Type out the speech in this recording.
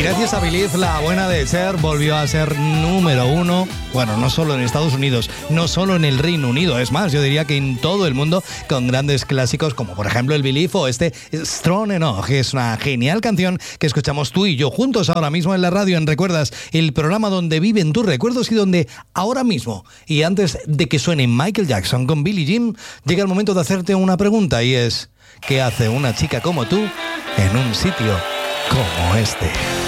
Gracias a Believe, la buena de Cher volvió a ser número 1, bueno, no solo en Estados Unidos, no solo en el Reino Unido, es más, yo diría que en todo el mundo, con grandes clásicos como por ejemplo el Believe o este Strong Enough, que es una genial canción que escuchamos tú y yo juntos ahora mismo en la radio, en Recuerdas, el programa donde viven tus recuerdos y donde ahora mismo, y antes de que suene Michael Jackson con Billie Jean, llega el momento de hacerte una pregunta y es, ¿qué hace una chica como tú en un sitio como este?